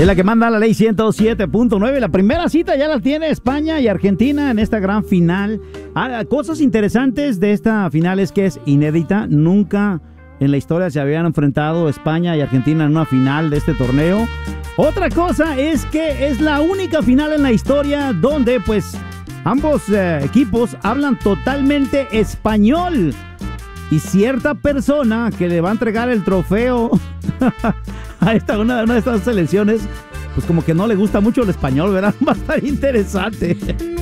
Es la que manda la ley 107.9. La primera cita ya la tiene España y Argentina en esta gran final. Cosas interesantes de esta final es que es inédita. Nunca en la historia se habían enfrentado España y Argentina en una final de este torneo. Otra cosa es que es la única final en la historia donde pues ambos equipos hablan totalmente español. Y cierta persona que le va a entregar el trofeo a una de estas selecciones, pues como que no le gusta mucho el español, ¿verdad? Va a estar interesante.